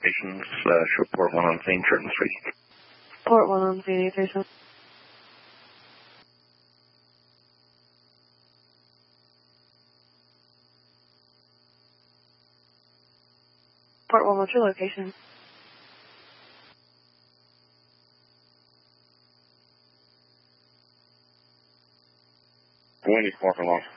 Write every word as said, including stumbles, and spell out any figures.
location slash report one on scene, Trenton Street. Port one on scene, eight three seven. Port one, what's your location? Wendy, four for long.